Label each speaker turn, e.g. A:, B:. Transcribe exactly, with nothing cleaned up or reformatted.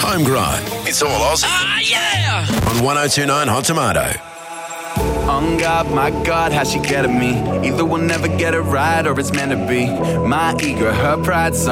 A: Homegrown. It's all Aussie.
B: Ah, yeah!
A: On one oh two point nine Hot Tomato.
C: On God, my God, how she get at me. Either we'll never get it right or it's meant to be. My ego, her pride,